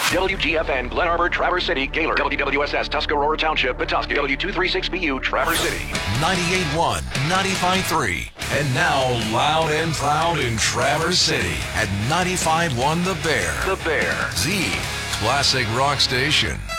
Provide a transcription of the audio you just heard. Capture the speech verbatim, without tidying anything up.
W G F N, Glen Arbor, Traverse City, Gaylor. W W S S, Tuscarora Township, Petoskey. W two thirty-six B U, Traverse City. ninety-eight point one, ninety-five point three. And now, loud and proud in Traverse City at ninety-five point one The Bear. The Bear. The classic rock station.